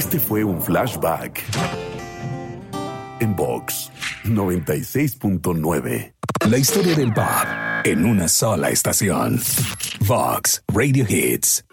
Este fue un flashback en Vox 96.9. La historia del pop en una sola estación. Vox Radio Hits.